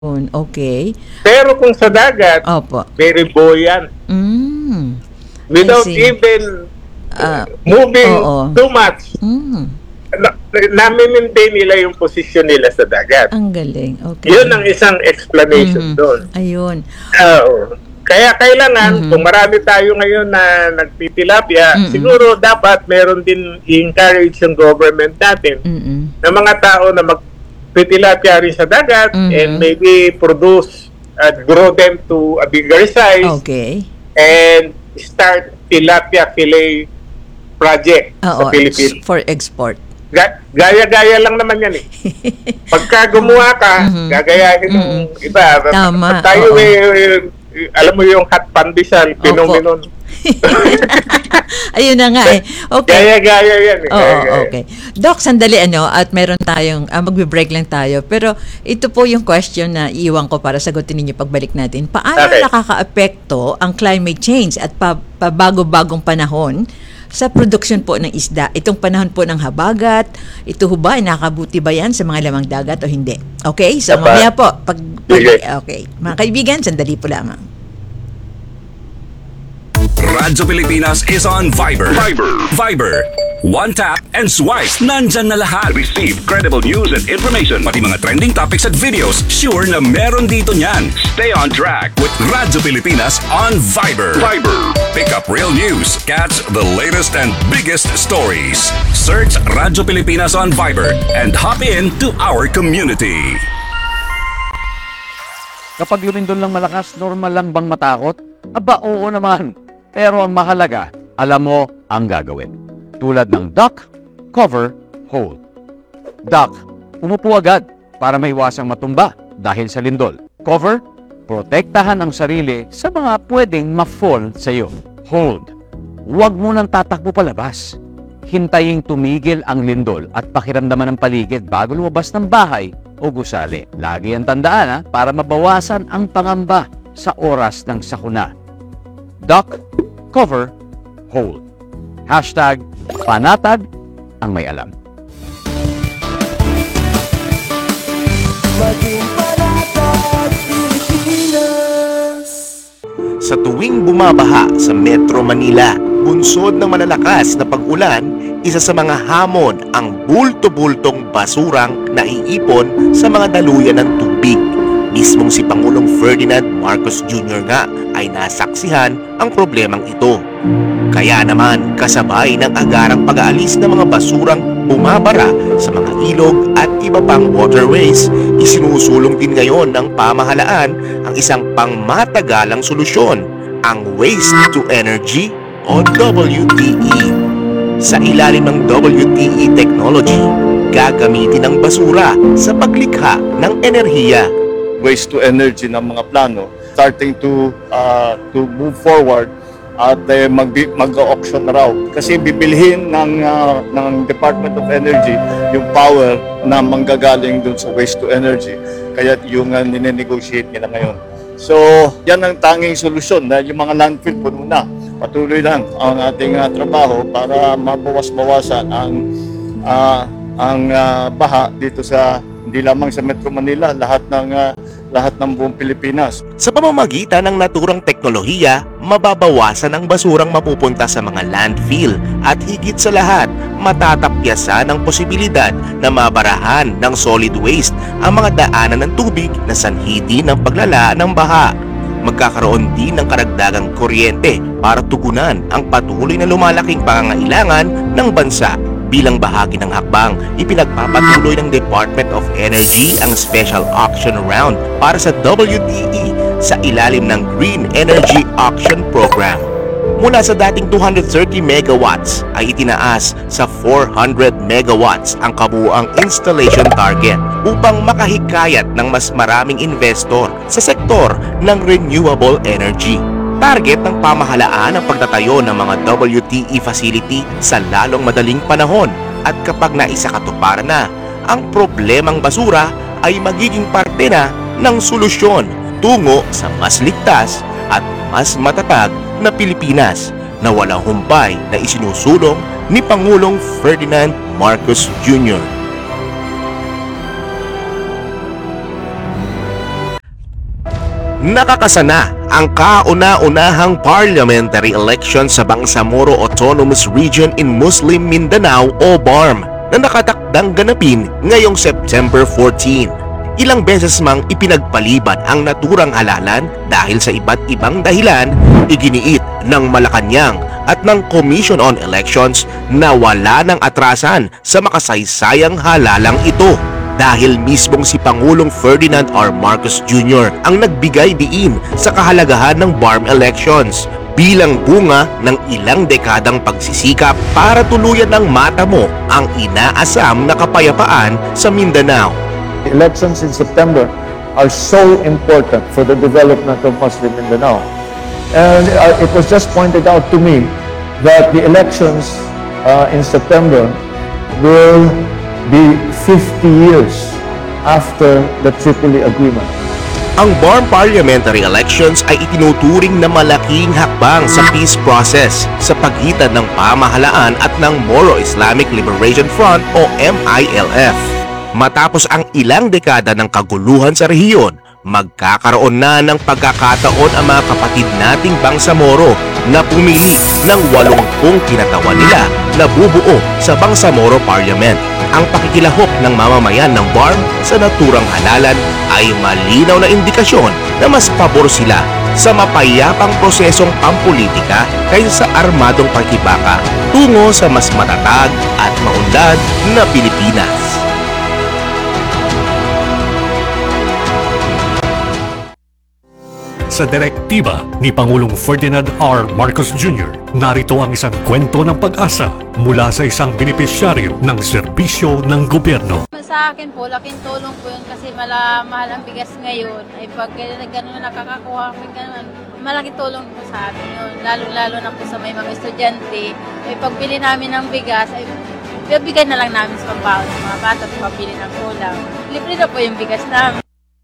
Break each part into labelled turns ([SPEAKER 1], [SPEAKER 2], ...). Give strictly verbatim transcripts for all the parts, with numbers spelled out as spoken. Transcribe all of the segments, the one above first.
[SPEAKER 1] Un okey.
[SPEAKER 2] Pero kung sa dagat,
[SPEAKER 1] Opo.
[SPEAKER 2] very buoyant.
[SPEAKER 1] Hmm, I
[SPEAKER 2] Without
[SPEAKER 1] see.
[SPEAKER 2] even
[SPEAKER 1] Ah,
[SPEAKER 2] moving
[SPEAKER 1] oo.
[SPEAKER 2] too much,
[SPEAKER 1] Hmm.
[SPEAKER 2] na nami-maintain nila yung posisyon nila sa dagat.
[SPEAKER 1] Ang galing,
[SPEAKER 2] Yun
[SPEAKER 1] okey.
[SPEAKER 2] ang isang explanation
[SPEAKER 1] Mhm,
[SPEAKER 2] dun.
[SPEAKER 1] ayun.
[SPEAKER 2] Oo. Kaya kailangan, kung
[SPEAKER 1] Mhm.
[SPEAKER 2] marami tayo ngayon na nagtitilapia,
[SPEAKER 1] Mm.
[SPEAKER 2] siguro dapat meron din i-encourage yung government natin
[SPEAKER 1] Mm.
[SPEAKER 2] na mga tao na magtitilapia rin sa dagat and
[SPEAKER 1] Mhm.
[SPEAKER 2] maybe produce and grow them to a bigger size
[SPEAKER 1] Okey.
[SPEAKER 2] and start tilapia fillet project sa
[SPEAKER 1] Oo,
[SPEAKER 2] Philippines.
[SPEAKER 1] for export.
[SPEAKER 2] Ga gaya-gaya lang naman yan, eh. Pagka gumawa ka,
[SPEAKER 1] Mhm.
[SPEAKER 2] gagayahin
[SPEAKER 1] Mm.
[SPEAKER 2] ng iba.
[SPEAKER 1] Tama,
[SPEAKER 2] Pag tayo,
[SPEAKER 1] oo.
[SPEAKER 2] eh, alam mo yung hot pandesal,
[SPEAKER 1] Opo.
[SPEAKER 2] phenomenon.
[SPEAKER 1] Ayun na nga, eh. Okey.
[SPEAKER 2] Gaya-gaya yan, eh,
[SPEAKER 1] Oo,
[SPEAKER 2] gaya-gaya.
[SPEAKER 1] okey. Doc, sandali ano, at meron tayong, ah, magbe-break lang tayo. Pero ito po yung question na iiwan ko para sagutin ninyo pagbalik natin. Paano
[SPEAKER 2] Okay.
[SPEAKER 1] nakakaapekto ang climate change at pa pabago-bagong panahon sa produksyon po ng isda? Itong panahon po ng habagat, ito ho ba, nakakabuti ba yan sa mga lamang dagat o hindi? Okay? So,
[SPEAKER 2] Dapat.
[SPEAKER 1] mamaya po, pag, pag
[SPEAKER 2] Sige.
[SPEAKER 1] okay. Mga kaibigan, sandali po lamang.
[SPEAKER 3] Radyo Pilipinas is on Viber. Viber. Viber. One tap and swipe. Nandyan na lahat. Receive credible news and information. Pati mga trending topics at videos. Sure na meron dito niyan. Stay on track with Radyo Pilipinas on Viber. Viber. Pick up real news. Catch the latest and biggest stories. Search Radyo Pilipinas on Viber and hop in to our community.
[SPEAKER 4] Kapag lumindol lang malakas, normal lang bang matakot? Aba, oo naman. Pero ang mahalaga, alam mo ang gagawin. Tulad ng duck, cover, hold. Duck, umupo agad para maiwasang matumba dahil sa lindol. Cover, protektahan ang sarili sa mga pwedeng ma-fall sa iyo. Hold, huwag mo nang tatakbo palabas. Hintayin tumigil ang lindol at pakiramdaman ng paligid bago lumabas ng bahay o gusali. Lagi ang tandaan ha, para mabawasan ang pangamba sa oras ng sakuna. Duck, cover, hold. Hashtag panatag ang may alam.
[SPEAKER 5] Maging panatag Pilipinas.
[SPEAKER 6] Sa tuwing bumabaha sa Metro Manila, bunsod ng malalakas na pag-ulan, isa sa mga hamon ang bulto-bultong basurang naiipon sa mga daluyan ng tubig. Mismong si Pangulong Ferdinand Marcos Junior nga ay nasaksihan ang problemang ito. Kaya naman kasabay ng agarang pag-aalis ng mga basurang bumabara sa mga ilog at iba pang waterways, isinusulong din ngayon ng pamahalaan ang isang pangmatagalang solusyon, ang Waste to Energy o W T E. Sa ilalim ng W T E technology, gagamitin ang basura sa paglikha ng enerhiya.
[SPEAKER 7] Waste to energy ng mga plano starting to uh, to move forward at uh, mag mag-auction na raw kasi bibilhin ng uh, ng Department of Energy yung power na manggagaling dun sa waste to energy, kaya yung uh, nine-negotiate nila ngayon. So yan ang tanging solusyon dahil yung mga landfill puno na. Patuloy lang ang ating uh, trabaho para mabawas-bawasan ang uh, ang uh, baha dito sa hindi lamang sa Metro Manila, lahat ng uh, lahat ng buong Pilipinas.
[SPEAKER 6] Sa pamamagitan ng naturang teknolohiya, mababawasan ang basurang mapupunta sa mga landfill at higit sa lahat, matatapyasan ang posibilidad na mabarahan ng solid waste ang mga daanan ng tubig na sanhi ng paglala ng baha. Magkakaroon din ng karagdagang kuryente para tugunan ang patuloy na lumalaking pangangailangan ng bansa. Bilang bahagi ng hakbang, ipinagpapatuloy ng Department of Energy ang special auction round para sa W T E sa ilalim ng Green Energy Auction Program. Mula sa dating two hundred thirty megawatts ay itinaas sa four hundred megawatts ang kabuuang installation target upang makahikayat ng mas maraming investor sa sektor ng renewable energy. Target ng pamahalaan ang pagtatayo ng mga W T E facility sa lalong madaling panahon at kapag naisakatuparan na, ang problemang basura ay magiging parte na ng solusyon tungo sa mas ligtas at mas matatag na Pilipinas na walang humpay na isinusulong ni Pangulong Ferdinand Marcos Junior Nakakasana ang kauna-unahang parliamentary election sa Bangsamoro Autonomous Region in Muslim Mindanao o B A R M na nakatakdang ganapin ngayong September fourteenth. Ilang beses mang ipinagpaliban ang naturang halalan dahil sa iba't ibang dahilan, iginiit ng Malacanang at ng Commission on Elections na wala ng atrasan sa makasaysayang halalang ito. Dahil mismong si Pangulong Ferdinand R. Marcos Junior ang nagbigay diin sa kahalagahan ng B A R M elections bilang bunga ng ilang dekadang pagsisikap para tuluyan ng matamo ang inaasam na kapayapaan sa Mindanao.
[SPEAKER 7] The elections in September are so important for the development of Muslim Mindanao. And uh, it was just pointed out to me that the elections uh, in September will be fifty years after the Tripoli Agreement.
[SPEAKER 6] Ang B A R M parliamentary elections ay itinuturing na malaking hakbang sa peace process sa pagitan ng pamahalaan at ng Moro Islamic Liberation Front o M I L F. Matapos ang ilang dekada ng kaguluhan sa rehiyon, magkakaroon na ng pagkakataon ang mga kapatid nating Bangsamoro na pumili ng walongpung kinatawan nila na bubuo sa Bangsamoro Parliament. Ang pakikilahok ng mamamayan ng B A R M sa naturang halalan ay malinaw na indikasyon na mas pabor sila sa mapayapang prosesong pampolitika kaysa sa armadong pakibaka tungo sa mas matatag at maunlad na Pilipinas.
[SPEAKER 8] Sa direktiba ni Pangulong Ferdinand R. Marcos Junior, narito ang isang kwento ng pag-asa mula sa isang benepisyaryo ng serbisyo ng gobyerno.
[SPEAKER 9] Sa akin po, laking tulong po yun kasi mala, mahal ang bigas ngayon. Ay pag gano'n nakakakuha kami gano'n, malaking tulong po sa amin yun. Lalo-lalo na po sa may mga estudyante. Ay pagbili namin ng bigas, ay bibigay na lang namin sa pambaon sa mga bata at pabili ng ulam. Libre na po yung bigas namin.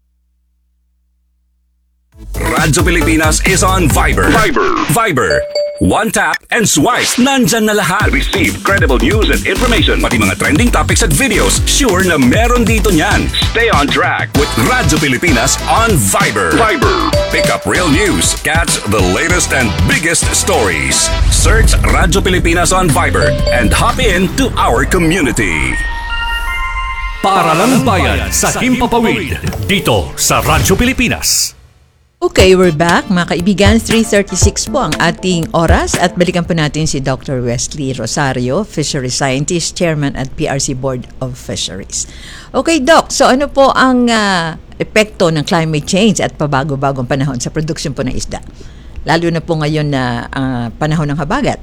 [SPEAKER 3] Radyo Pilipinas is on Viber. Viber. Viber. One tap and swipe. Nandyan na lahat. Receive credible news and information. Pati mga trending topics at videos. Sure na meron dito niyan. Stay on track with Radyo Pilipinas on Viber. Viber. Pick up real news. Catch the latest and biggest stories. Search Radyo Pilipinas on Viber and hop in to our community.
[SPEAKER 8] Para lang bayan sa Himpapawid, dito sa Radyo Pilipinas.
[SPEAKER 1] Okay, we're back. Mga kaibigan, three thirty-six po ang ating oras at balikan po natin si Doctor Wesley Rosario, Fishery Scientist, Chairman at P R C Board of Fisheries. Okay, Doc. So ano po ang uh, epekto ng climate change at pabago-bagong panahon sa produksyon po ng isda? Lalo na po ngayon na uh, panahon ng habagat.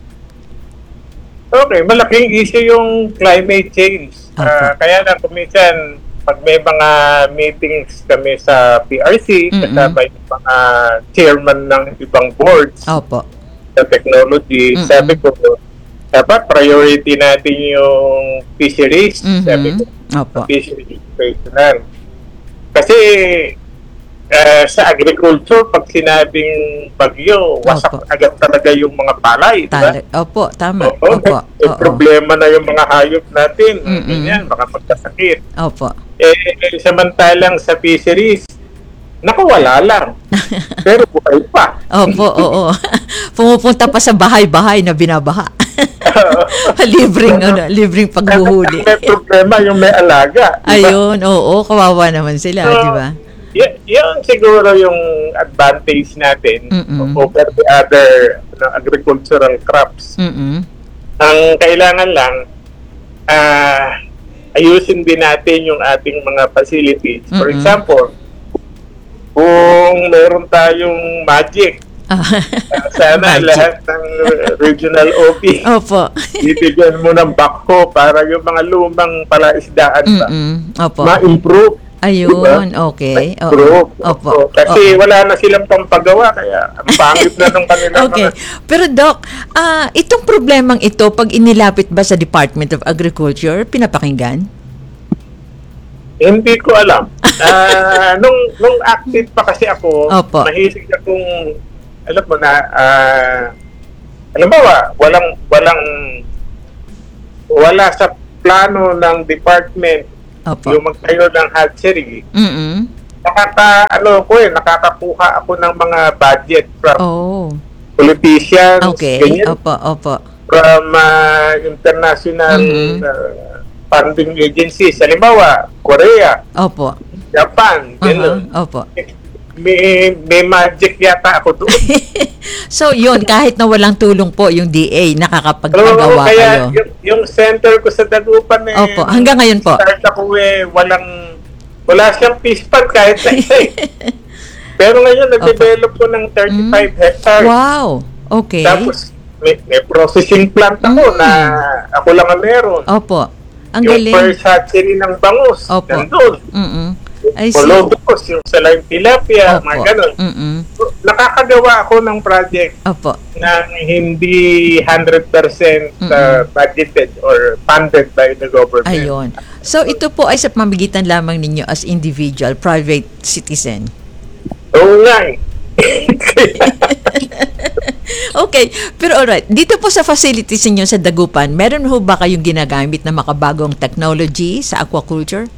[SPEAKER 2] Okay, malaking issue yung climate change. Uh, kaya na kuminsan, pag may mga meetings kami sa P R C,
[SPEAKER 1] Mm-mm.
[SPEAKER 2] kasama yung mga chairman ng ibang boards
[SPEAKER 1] Opo.
[SPEAKER 2] sa technology,
[SPEAKER 1] Mm-mm.
[SPEAKER 2] sabi ko, dapat priority natin yung fisheries.
[SPEAKER 1] Mhm.
[SPEAKER 2] Sabi ko,
[SPEAKER 1] Opo.
[SPEAKER 2] fisheries personnel. Kasi eh, sa agriculture, pag sinabing bagyo, wasak
[SPEAKER 1] Opo.
[SPEAKER 2] agad talaga yung mga palay, di ba?
[SPEAKER 1] Tala- Opo, tama.
[SPEAKER 2] Oo,
[SPEAKER 1] Opo.
[SPEAKER 2] may
[SPEAKER 1] Oo.
[SPEAKER 2] problema na yung mga hayop natin.
[SPEAKER 1] Mm-mm.
[SPEAKER 2] Ganyan, baka magkasakit.
[SPEAKER 1] Opo.
[SPEAKER 2] Eh, samantalang sa fisheries, naku, wala lang. Pero buhay pa.
[SPEAKER 1] Opo, oo. Pumupunta pa sa bahay-bahay na binabaha. libreng, ano, libreng paghuhuli.
[SPEAKER 2] May problema yung may alaga. Diba?
[SPEAKER 1] Ayun, oo, kawawa naman sila,
[SPEAKER 2] So,
[SPEAKER 1] di ba?
[SPEAKER 2] Y- yun siguro yung advantage natin
[SPEAKER 1] Mm-mm.
[SPEAKER 2] over the other ano, agricultural crops.
[SPEAKER 1] Mm-mm.
[SPEAKER 2] Ang kailangan lang, ah, ayusin din natin yung ating mga facilities. For
[SPEAKER 1] Mm-mm.
[SPEAKER 2] example, kung meron tayong magic,
[SPEAKER 1] Ah,
[SPEAKER 2] ah, sana
[SPEAKER 1] Magic.
[SPEAKER 2] lahat ng regional O P,
[SPEAKER 1] Opo.
[SPEAKER 2] bibigyan mo ng backhoe para yung mga lumang palaisdaan ba,
[SPEAKER 1] Mm-mm. Opo.
[SPEAKER 2] ma-improve.
[SPEAKER 1] Ayun, okay. Oo.
[SPEAKER 2] Ma-improve.
[SPEAKER 1] Opo.
[SPEAKER 2] Oo. Kasi
[SPEAKER 1] Oo.
[SPEAKER 2] wala na silang pampagawa, kaya ang pangit na nung kanilang
[SPEAKER 1] Okay.
[SPEAKER 2] mga...
[SPEAKER 1] Pero Doc, ah, itong problemang ito, pag inilapit ba sa Department of Agriculture, pinapakinggan?
[SPEAKER 2] Hindi ko alam. Ah, nung nung active pa kasi ako,
[SPEAKER 1] Opo.
[SPEAKER 2] mahilig akong, alam mo na, ah, alam mo ba, walang, walang, wala sa plano ng department
[SPEAKER 1] Opo.
[SPEAKER 2] yung magtayo ng hatchery.
[SPEAKER 1] Mm-mm.
[SPEAKER 2] nakaka, ano ko eh, nakakakuha ako ng mga budget from
[SPEAKER 1] Oh.
[SPEAKER 2] politicians,
[SPEAKER 1] Okay.
[SPEAKER 2] ganyan,
[SPEAKER 1] Opo, opo.
[SPEAKER 2] from uh, international
[SPEAKER 1] Mhm.
[SPEAKER 2] uh, funding agencies. Halimbawa, Korea,
[SPEAKER 1] Opo.
[SPEAKER 2] Japan, gano'n.
[SPEAKER 1] Aha, opo.
[SPEAKER 2] May, may magic yata ako doon.
[SPEAKER 1] So, yun, kahit na walang tulong po yung D A,
[SPEAKER 2] Oo,
[SPEAKER 1] nakakapagpagawa
[SPEAKER 2] kaya
[SPEAKER 1] kayo.
[SPEAKER 2] yung, yung center ko sa Dagupan eh,
[SPEAKER 1] Opo, hanggang ngayon po.
[SPEAKER 2] start ako eh, walang, wala siyang fish pond kahit na isa eh. Pero ngayon, nag-develop ko ng thirty-five hectares.
[SPEAKER 1] Mm. Wow, okay.
[SPEAKER 2] Tapos, may, may processing plant ako
[SPEAKER 1] Mm.
[SPEAKER 2] na ako lang ang meron.
[SPEAKER 1] Opo, ang
[SPEAKER 2] Yung
[SPEAKER 1] galing.
[SPEAKER 2] first hatchery ng bangus,
[SPEAKER 1] Opo.
[SPEAKER 2] nandun.
[SPEAKER 1] Mm-mm. I see.
[SPEAKER 2] Pologos, yung salayang tilapia,
[SPEAKER 1] Opo.
[SPEAKER 2] mga ganun.
[SPEAKER 1] Mm-mm.
[SPEAKER 2] So, nakakagawa ako ng project
[SPEAKER 1] Opo.
[SPEAKER 2] na hindi one hundred percent uh, budgeted or funded by the government.
[SPEAKER 1] Ayun. So, ito po ay sa pamamagitan lamang ninyo as individual, private citizen.
[SPEAKER 2] Oo nga eh.
[SPEAKER 1] Okay, pero alright, dito po sa facilities ninyo sa Dagupan, meron ho ba kayong ginagamit na makabagong technology sa aquaculture?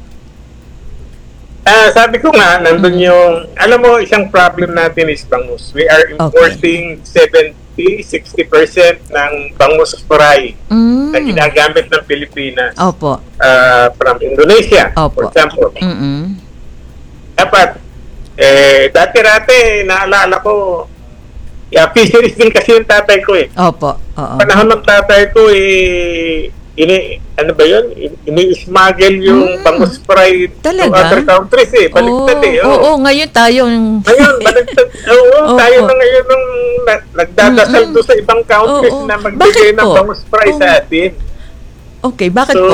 [SPEAKER 2] Ah, sabi ko nga, nandun yung, alam mo, isang problem natin is bangus. We are importing seventy to sixty percent ng bangus fry
[SPEAKER 1] Mm.
[SPEAKER 2] na ginagamit ng Pilipinas
[SPEAKER 1] Opo.
[SPEAKER 2] ah, from Indonesia,
[SPEAKER 1] Opo.
[SPEAKER 2] for example.
[SPEAKER 1] Mm-mm.
[SPEAKER 2] Dapat, eh, dati-rate, naalala ko, yeah, fisheries din kasi yung tatay ko eh.
[SPEAKER 1] Opo. Oo.
[SPEAKER 2] Panahon ng tatay ko eh, ini, ano ba yun? Ini-smuggle yung
[SPEAKER 1] Mm.
[SPEAKER 2] bangus fry to
[SPEAKER 1] Talaga?
[SPEAKER 2] other countries eh. Baliktad
[SPEAKER 1] Oo,
[SPEAKER 2] eh.
[SPEAKER 1] oo,
[SPEAKER 2] Oo.
[SPEAKER 1] ngayon tayo yung...
[SPEAKER 2] Ngayon, baliktad. Oo,
[SPEAKER 1] Opo.
[SPEAKER 2] tayo na ngayon nung na- nagdadasal
[SPEAKER 1] Mm-mm.
[SPEAKER 2] doon sa ibang countries
[SPEAKER 1] Oo.
[SPEAKER 2] na magbigay
[SPEAKER 1] Bakit
[SPEAKER 2] ng
[SPEAKER 1] po?
[SPEAKER 2] bangus fry
[SPEAKER 1] Oo.
[SPEAKER 2] sa atin.
[SPEAKER 1] Okay, bakit
[SPEAKER 2] So,
[SPEAKER 1] po?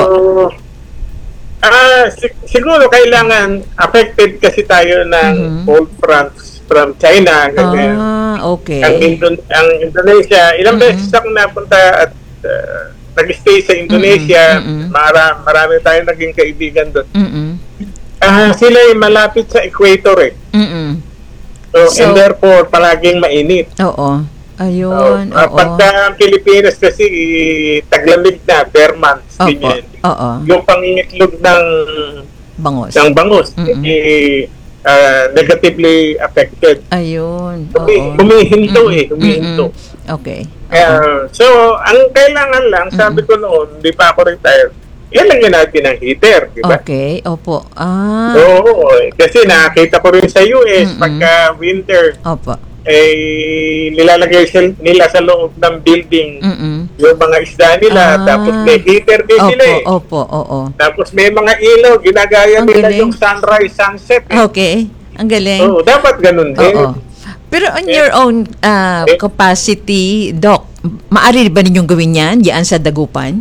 [SPEAKER 2] ah, si- siguro kailangan affected kasi tayo ng
[SPEAKER 1] Mhm.
[SPEAKER 2] cold fronts from China. Ganyan.
[SPEAKER 1] Ah, okay.
[SPEAKER 2] Ang, Indon- ang Indonesia, ilang
[SPEAKER 1] Mhm.
[SPEAKER 2] beses ako napunta at uh, nag-stay sa Indonesia.
[SPEAKER 1] Mhm, mhm.
[SPEAKER 2] Mara, marami tayong naging kaibigan doon.
[SPEAKER 1] Mm-mm.
[SPEAKER 2] Ah, sila ay malapit sa equator eh.
[SPEAKER 1] Mm-mm.
[SPEAKER 2] So,
[SPEAKER 1] So-
[SPEAKER 2] and therefore, palaging mainit.
[SPEAKER 1] Oo.
[SPEAKER 2] So,
[SPEAKER 1] Ayun,
[SPEAKER 2] ah,
[SPEAKER 1] oo.
[SPEAKER 2] pagka ang Pilipinas kasi eh, taglamig na, per month,
[SPEAKER 1] Opo,
[SPEAKER 2] ganyan.
[SPEAKER 1] oo.
[SPEAKER 2] Yung pangingitlog ng,
[SPEAKER 1] Bangos.
[SPEAKER 2] ng bangus,
[SPEAKER 1] Mm-mm.
[SPEAKER 2] eh, ah, negatively affected.
[SPEAKER 1] Ayun,
[SPEAKER 2] Humi,
[SPEAKER 1] oo.
[SPEAKER 2] humihinto
[SPEAKER 1] Mm-mm,
[SPEAKER 2] eh, humihinto.
[SPEAKER 1] mm-mm. Okay.
[SPEAKER 2] Uh, so, ang kailangan lang, sabi ko noon, hindi pa ako retired, yan lang yun natin ang heater, di ba?
[SPEAKER 1] Okay, opo. Ah,
[SPEAKER 2] Oo, eh, kasi nakita ko rin sa U S,
[SPEAKER 1] Mm-mm.
[SPEAKER 2] pagka winter,
[SPEAKER 1] opo.
[SPEAKER 2] eh, nilalagay sil- nila sa loob ng building
[SPEAKER 1] Mm-mm.
[SPEAKER 2] yung mga isda nila,
[SPEAKER 1] Ah.
[SPEAKER 2] tapos may heater din
[SPEAKER 1] Opo,
[SPEAKER 2] sila eh.
[SPEAKER 1] opo, oo.
[SPEAKER 2] Tapos may mga ilaw, ginagaya
[SPEAKER 1] Ang
[SPEAKER 2] nila
[SPEAKER 1] galing.
[SPEAKER 2] yung sunrise, sunset. Eh.
[SPEAKER 1] Okay, ang galing.
[SPEAKER 2] Oo, dapat ganun din.
[SPEAKER 1] Oo. Pero on your own uh,
[SPEAKER 2] Eh.
[SPEAKER 1] capacity, Doc, maaari ba ninyong gawin yan, diyan sa Dagupan?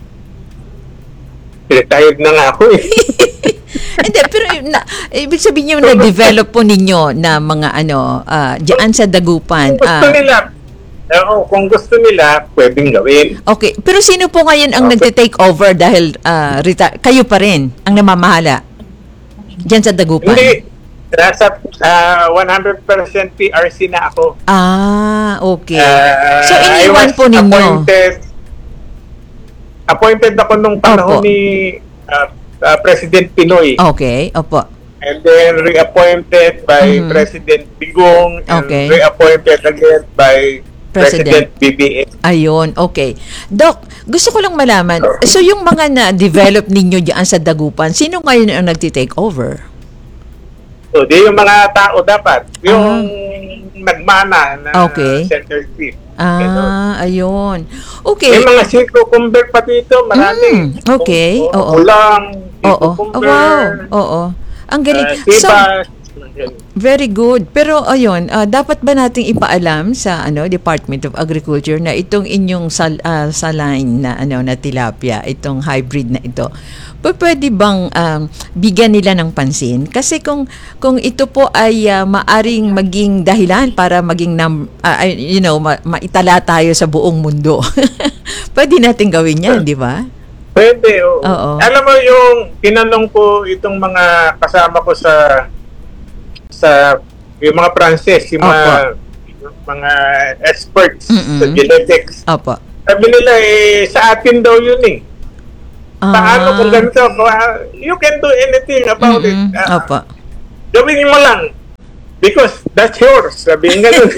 [SPEAKER 2] Retired na nga ako eh.
[SPEAKER 1] Hindi, pero na, ibig sabihin nyo na-develop po ninyo na mga ano, uh, diyan sa Dagupan.
[SPEAKER 2] Kung gusto
[SPEAKER 1] ah,
[SPEAKER 2] nila, oo, kung gusto nila, pwedeng gawin.
[SPEAKER 1] okay, pero sino po ngayon ang
[SPEAKER 2] Okay.
[SPEAKER 1] nagte-take over dahil ah, reti- kayo pa rin ang namamahala diyan sa Dagupan?
[SPEAKER 2] Hindi, nasa ah, one hundred percent P R C na ako.
[SPEAKER 1] Ah, okay.
[SPEAKER 2] Ah,
[SPEAKER 1] So,
[SPEAKER 2] I
[SPEAKER 1] iniwan
[SPEAKER 2] was
[SPEAKER 1] po ninyo?
[SPEAKER 2] Appointed, appointed ako nung panahon
[SPEAKER 1] Opo.
[SPEAKER 2] ni ah, ah, President Pinoy.
[SPEAKER 1] Okay, opo.
[SPEAKER 2] And then reappointed by
[SPEAKER 1] Mhm.
[SPEAKER 2] President Bigong and
[SPEAKER 1] Okay.
[SPEAKER 2] reappointed again by President,
[SPEAKER 1] President.
[SPEAKER 2] B B M.
[SPEAKER 1] Ayun, okay. Doc, gusto ko lang malaman, so yung mga na-develop ninyo diyan sa Dagupan, sino ngayon ang nagti-take over?
[SPEAKER 2] So, di yung mga tao dapat. Yung nagmana na
[SPEAKER 1] Ah. Okay.
[SPEAKER 2] center chief. Ganun.
[SPEAKER 1] Ah, ayun.
[SPEAKER 2] May
[SPEAKER 1] Okay.
[SPEAKER 2] mga cucumber pa dito, marami.
[SPEAKER 1] Mm, okay,
[SPEAKER 2] O- o-
[SPEAKER 1] oo.
[SPEAKER 2] Ulang,
[SPEAKER 1] Oo. Oh,
[SPEAKER 2] cucumber,
[SPEAKER 1] wow. Oo. Ang galing.
[SPEAKER 2] uh,
[SPEAKER 1] So,
[SPEAKER 2] sibas.
[SPEAKER 1] very good. Pero ayun, ah, dapat ba nating ipaalam sa ano Department of Agriculture na itong inyong sal, ah, saline na ano na tilapia, itong hybrid na ito, pa- pwede bang um, bigyan nila ng pansin? Kasi kung kung ito po ay ah, maaring maging dahilan para maging nam, ah, ay, you know, ma- maitala tayo sa buong mundo. Pwede natin gawin 'yan, di ba?
[SPEAKER 2] Pwede, oo.
[SPEAKER 1] Oo.
[SPEAKER 2] Alam mo yung tinanong ko itong mga kasama ko sa sa yung mga Pranses, yung mga, yung mga experts
[SPEAKER 1] Mm-mm.
[SPEAKER 2] sa genetics.
[SPEAKER 1] Opo.
[SPEAKER 2] Sabi nila eh, sa atin daw yun eh. Paano kung ganito? ah, You can do anything about
[SPEAKER 1] Mm-mm.
[SPEAKER 2] it. Ah,
[SPEAKER 1] Opo.
[SPEAKER 2] gawin mo lang. Because that's yours. Sabihin ganun.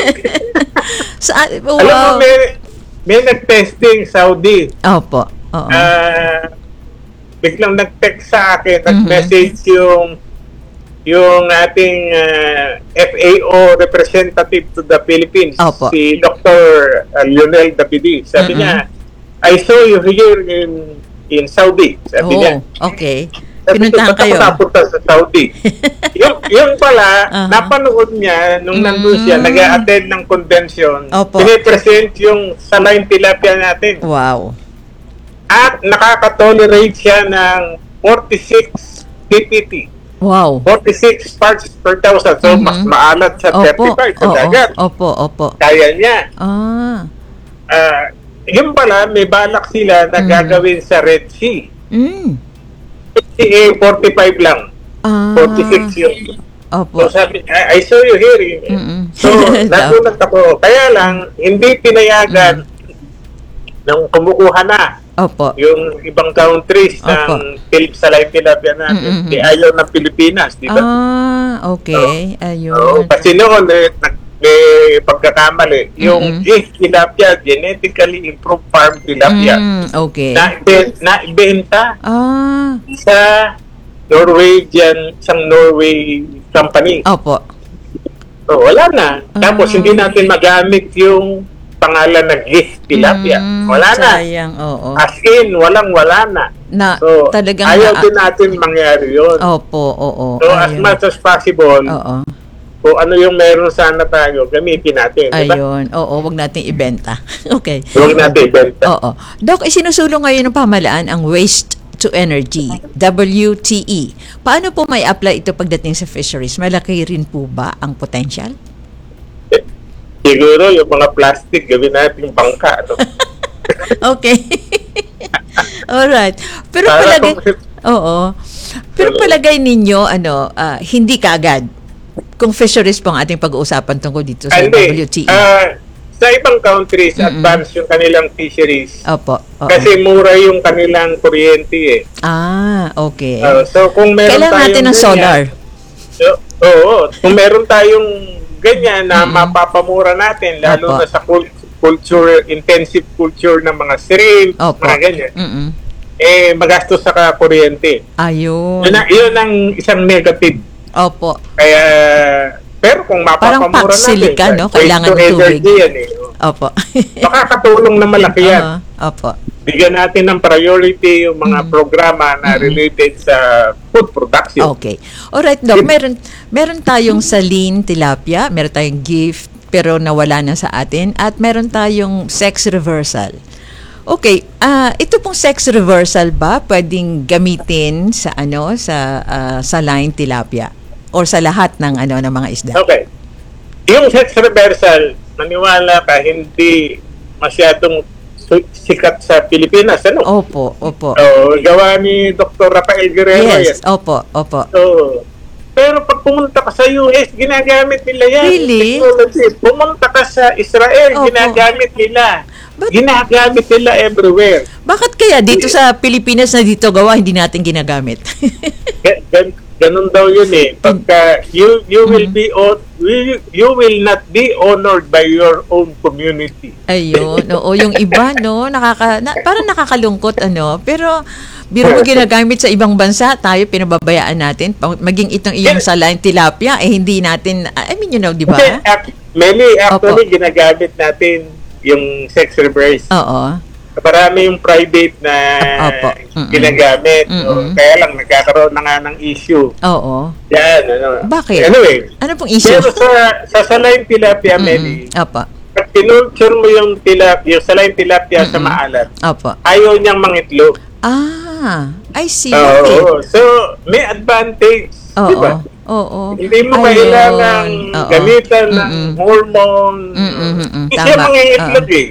[SPEAKER 1] Sa, wow.
[SPEAKER 2] Alam mo, may, may nag-testing Saudi.
[SPEAKER 1] Opo. Oo.
[SPEAKER 2] Ah, biglang nag-text sa akin,
[SPEAKER 1] Mhm.
[SPEAKER 2] nag-message yung yung ating ah, F A O representative to the Philippines,
[SPEAKER 1] Opo.
[SPEAKER 2] si Doctor ah, Lionel Davidi. Sabi
[SPEAKER 1] Mhm.
[SPEAKER 2] niya, I saw you here in in Saudi. Sabi niya.
[SPEAKER 1] Oh, okay.
[SPEAKER 2] Sabi ko,
[SPEAKER 1] Pinuntahan
[SPEAKER 2] "Ba't ako
[SPEAKER 1] kayo.
[SPEAKER 2] napunta sa Saudi?" yung, yung pala,
[SPEAKER 1] Aha.
[SPEAKER 2] napanood niya nung nandun siya,
[SPEAKER 1] Mm.
[SPEAKER 2] nag-a-attend ng convention,
[SPEAKER 1] Opo.
[SPEAKER 2] pinipresent yung saline tilapia natin.
[SPEAKER 1] Wow.
[SPEAKER 2] At nakaka-tolerate siya ng forty-six P P T.
[SPEAKER 1] Wow.
[SPEAKER 2] forty-six parts per thousand. So,
[SPEAKER 1] Mhm.
[SPEAKER 2] mas maalat sa
[SPEAKER 1] Opo.
[SPEAKER 2] thirty-five sa
[SPEAKER 1] Oo.
[SPEAKER 2] dagat.
[SPEAKER 1] Opo, opo.
[SPEAKER 2] Kaya niya.
[SPEAKER 1] Ah.
[SPEAKER 2] Ah, yun pala, may balak sila na
[SPEAKER 1] Mhm.
[SPEAKER 2] gagawin sa Red Sea.
[SPEAKER 1] Mm.
[SPEAKER 2] Eh, forty-five lang.
[SPEAKER 1] Ah.
[SPEAKER 2] forty-six yun.
[SPEAKER 1] Opo.
[SPEAKER 2] So, sabi, I, I saw you here. eh.
[SPEAKER 1] Mm-mm.
[SPEAKER 2] So, nagulat ako. Kaya lang, hindi pinayagan nung kumukuha na
[SPEAKER 1] Opo.
[SPEAKER 2] yung ibang countries
[SPEAKER 1] Opo.
[SPEAKER 2] ng Philip Saline Tilapia natin.
[SPEAKER 1] Mm-mm.
[SPEAKER 2] Di ayaw ng Pilipinas, di ba?
[SPEAKER 1] Ah, okay.
[SPEAKER 2] Oo,
[SPEAKER 1] Ayun.
[SPEAKER 2] kasi noon, eh, nag- may pagkakamali. Yung
[SPEAKER 1] Mm-mm.
[SPEAKER 2] Gift Tilapia, genetically improved farm tilapia,
[SPEAKER 1] Mm, okay.
[SPEAKER 2] na, na ibenta
[SPEAKER 1] Ah.
[SPEAKER 2] sa Norwegian, isang Norway company.
[SPEAKER 1] Opo.
[SPEAKER 2] So, wala na. Tapos,
[SPEAKER 1] Ah.
[SPEAKER 2] hindi natin magamit yung pangalan ng Gift Tilapia.
[SPEAKER 1] Mm,
[SPEAKER 2] Wala na.
[SPEAKER 1] Sayang, oo.
[SPEAKER 2] As in, walang-wala na.
[SPEAKER 1] Na,
[SPEAKER 2] So,
[SPEAKER 1] talagang
[SPEAKER 2] ayaw
[SPEAKER 1] na-
[SPEAKER 2] din natin mangyari yun.
[SPEAKER 1] Opo, oo.
[SPEAKER 2] So, as
[SPEAKER 1] Ayun.
[SPEAKER 2] much as possible,
[SPEAKER 1] Oo.
[SPEAKER 2] kung ano yung meron sana tayo, gamitin natin. Diba?
[SPEAKER 1] Ayun. Oo, wag nating ibenta. Okay.
[SPEAKER 2] Huwag natin ibenta.
[SPEAKER 1] Oo. Doc, isinusulong ngayon ng pamahalaan ang waste to energy, W T E. Paano po may apply ito pagdating sa fisheries? Malaki rin po ba ang potential?
[SPEAKER 2] Siguro yung mga plastic, gawin natin bangka. No?
[SPEAKER 1] Okay. Alright. Pero
[SPEAKER 2] Para
[SPEAKER 1] palagay,
[SPEAKER 2] kung-
[SPEAKER 1] oo. Pero palagay ninyo, ano, ah, hindi kaagad kung fisheries po ang ating pag-uusapan tungkol dito sa
[SPEAKER 2] Hindi.
[SPEAKER 1] W T E.
[SPEAKER 2] Ah, sa ibang countries,
[SPEAKER 1] Mm-mm.
[SPEAKER 2] advance yung kanilang fisheries.
[SPEAKER 1] Opo. Oo.
[SPEAKER 2] Kasi mura yung kanilang kuryente eh.
[SPEAKER 1] Ah, okay.
[SPEAKER 2] Ah, so kung meron
[SPEAKER 1] Kailangan natin
[SPEAKER 2] tayong
[SPEAKER 1] ng solar.
[SPEAKER 2] So, oo, kung meron tayong ganyan na mapapamura natin, lalo
[SPEAKER 1] Opo.
[SPEAKER 2] na sa cul- culture, intensive culture ng mga shrimp,
[SPEAKER 1] Opo.
[SPEAKER 2] mga ganyan,
[SPEAKER 1] Mm-mm.
[SPEAKER 2] eh magastos sa kuryente.
[SPEAKER 1] Ayun.
[SPEAKER 2] Yun, ang- yun ang isang negative.
[SPEAKER 1] Opo.
[SPEAKER 2] Kaya, pero kung
[SPEAKER 1] Parang
[SPEAKER 2] mapapamura
[SPEAKER 1] pack silica,
[SPEAKER 2] natin,
[SPEAKER 1] no?
[SPEAKER 2] waste
[SPEAKER 1] Kailangan
[SPEAKER 2] to
[SPEAKER 1] ng tubig.
[SPEAKER 2] energy yan eh.
[SPEAKER 1] Opo.
[SPEAKER 2] Makakatulong na malaki yan.
[SPEAKER 1] Oo. Opo.
[SPEAKER 2] Bigyan natin ng priority yung mga
[SPEAKER 1] Mm.
[SPEAKER 2] programa na related sa food production.
[SPEAKER 1] Okay. Alright, Doc. Meron, meron tayong saline tilapia, meron tayong gift, pero nawala na sa atin, at meron tayong sex reversal. Okay, ah ito pong sex reversal ba pwedeng gamitin sa ano sa ah, saline tilapia or sa lahat ng ano ng mga isda?
[SPEAKER 2] Okay. Yung sex reversal, maniwala ka, hindi masyadong su- sikat sa Pilipinas. Ano?
[SPEAKER 1] Opo, opo.
[SPEAKER 2] So, gawa ni Doctor Rafael Guerrero yan.
[SPEAKER 1] Yes, opo, opo.
[SPEAKER 2] So, pero pag pumunta ka sa U S, ginagamit nila yan.
[SPEAKER 1] Really?
[SPEAKER 2] Technology. Pumunta ka sa Israel,
[SPEAKER 1] Opo.
[SPEAKER 2] ginagamit nila.
[SPEAKER 1] But-
[SPEAKER 2] Ginagamit nila everywhere.
[SPEAKER 1] Bakit kaya dito sa Pilipinas na dito gawa hindi natin ginagamit?
[SPEAKER 2] Gan- gan- ganun daw yun eh. Pagka you you will be on, you, you will not be honored by your own community.
[SPEAKER 1] Ayun, oo, yung iba, no, nakaka, na, parang nakakalungkot, ano, pero biro mo ginagamit sa ibang bansa, tayo pinababayaan natin, Pa- maging itong iyong saline tilapia, eh hindi natin, I mean, you know, di ba?
[SPEAKER 2] Kasi ac- Meli, actually,
[SPEAKER 1] Opo.
[SPEAKER 2] ginagamit natin yung sex reverse.
[SPEAKER 1] Oo,
[SPEAKER 2] Marami yung private na
[SPEAKER 1] Opo. Mm-mm.
[SPEAKER 2] ginagamit.
[SPEAKER 1] Mm-mm.
[SPEAKER 2] O, kaya lang, nagkakaroon na nga ng issue.
[SPEAKER 1] oo.
[SPEAKER 2] Yan, ano.
[SPEAKER 1] Bakit?
[SPEAKER 2] Anyway,
[SPEAKER 1] Ano pong issue?
[SPEAKER 2] pero sa, sa saline tilapia, Meli,
[SPEAKER 1] Mm-mm. Opo,
[SPEAKER 2] pag tinulture mo yung tilapia, yung saline tilapia sa
[SPEAKER 1] Mm-mm.
[SPEAKER 2] maalat,
[SPEAKER 1] opo.
[SPEAKER 2] ayaw niyang mangitlog.
[SPEAKER 1] Ah, I see.
[SPEAKER 2] Oo.
[SPEAKER 1] Okay.
[SPEAKER 2] So, may advantage.
[SPEAKER 1] Oo,
[SPEAKER 2] Diba?
[SPEAKER 1] oo.
[SPEAKER 2] Hindi mo
[SPEAKER 1] Ayun,
[SPEAKER 2] kailangan
[SPEAKER 1] oo.
[SPEAKER 2] gamitan ng
[SPEAKER 1] Mm-mm.
[SPEAKER 2] hormone.
[SPEAKER 1] Mm-mm, mm-mm,
[SPEAKER 2] Hindi siya
[SPEAKER 1] tama.
[SPEAKER 2] mangingitlog
[SPEAKER 1] Oo.
[SPEAKER 2] eh.